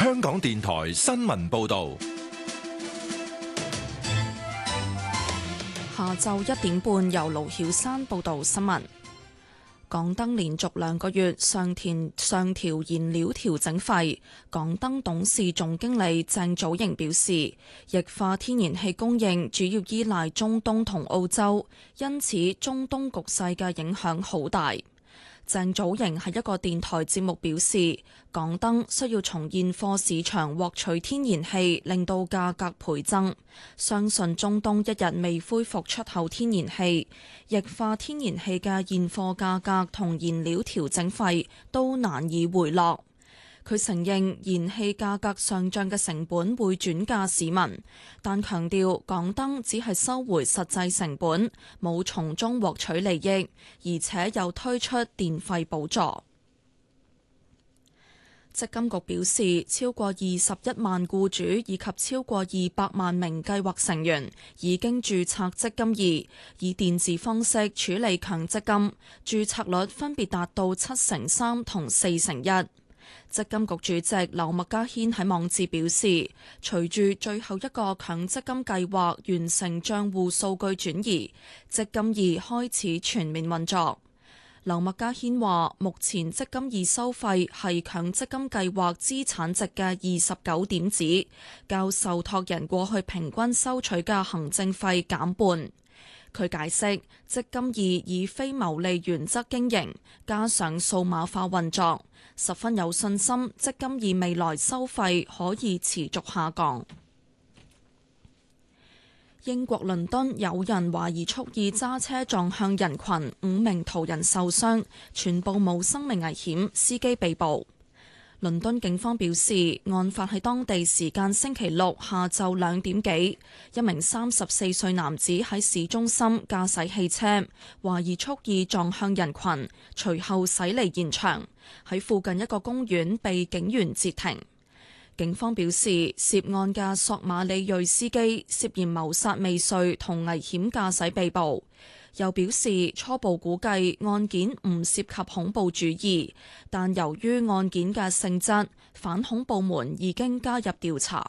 香港電台新聞報道。 下晝1點半，由盧曉珊報道新聞。港燈連續2個月上調燃料調整費。港燈董事總經理鄭祖瑩表示，液化天然氣供應主要依賴中東同澳洲，因此中東局勢嘅影響好大。鄭祖瑩喺一個電台節目表示，港燈需要從現貨市場獲取天然氣，令到價格倍增。相信中東一日未恢復出口天然氣，液化天然氣嘅現貨價格同燃料調整費都難以回落。佢承認燃氣價格上漲嘅成本會轉嫁市民，但強調港燈只係收回實際成本，冇從中獲取利益，而且又推出電費補助。積金局表示，超過21萬僱主以及超過200萬名計劃成員已經註冊積金易，以電子方式處理強積金，註冊率分別達到3%同4%。積金局主席劉麥嘉軒喺網誌表示，隨住最後一個強積金計劃完成帳戶數據轉移，積金易開始全面運作。劉麥嘉軒話，目前積金易收費係強積金計劃資產值嘅29點子，較受託人過去平均收取嘅行政費減半。佢解釋，積金易以非牟利原則經營，加上數碼化運作，十分有信心積金易未來收費可以持續下降。英國倫敦有人懷疑蓄意揸車撞向人群，5名途人受傷，全部冇生命危險，司機被捕。倫敦警方表示，案發喺當地時間星期六下晝2點幾，一名34歲男子喺市中心駕駛汽車，懷疑蓄意撞向人群，隨後駛離現場，喺附近一個公園被警員截停。警方表示，涉案嘅索馬里裔司機涉嫌謀殺未遂同危險駕駛被捕。又表示初步估計案件唔涉及恐怖主義，但由於案件嘅性質，反恐部門已經加入調查。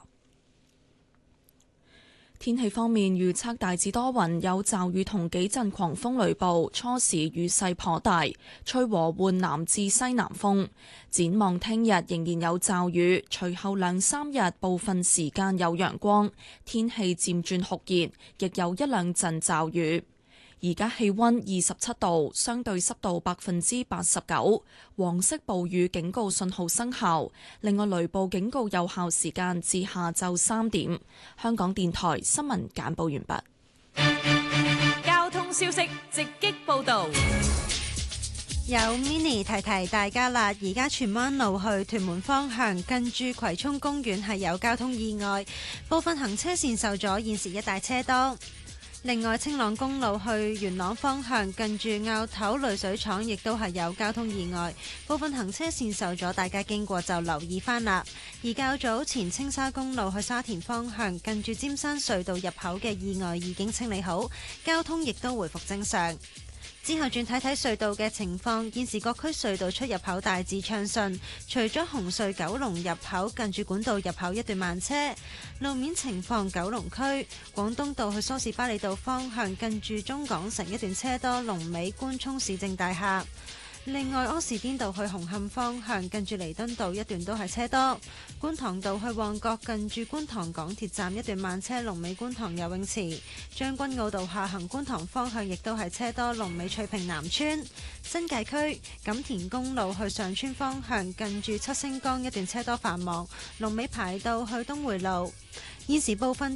天氣方面，預測大致多雲，有驟雨同幾陣狂風雷暴，初時雨勢頗大，吹和緩南至西南風。展望聽日仍然有驟雨，隨後2-3日部分時間有陽光，天氣漸轉酷熱，亦有1-2陣驟雨。而家氣溫27度，相對濕度89%，黃色暴雨警告信號生效。另外，雷暴警告有效時間至下晝3點。香港電台新聞簡報完畢。交通消息直擊報道。 有 Mini 提提大家啦，而家荃灣路去屯門方向近住葵涌公園係有交通意外，部分行車線受阻，現時一帶車多。另外，青朗公路去元朗方向近住坳頭濾水廠亦都係有交通意外，部分行車線受阻，大家經過就留意返啦。而較早前青沙公路去沙田方向近住尖山隧道入口嘅意外已經清理好，交通亦都回復正常。之後轉睇睇隧道嘅情況，現時各區隧道出入口大致暢順，除咗紅隧九龍入口近住管道入口一段慢車。路面情況，九龍區廣東道去梳士巴利道方向近住中港城一段車多，龍尾官涌市政大廈。另外，柯士甸道去紅磡方向近住彌敦道一段都係車多，觀塘道去旺角近住觀塘港鐵站一段慢車，龍尾觀塘游泳池。將軍澳道下行觀塘方向亦都係車多，龍尾翠屏南村。新界區錦田公路去上村方向近住七星崗一段車多繁忙，龍尾排到去東匯路。現時部分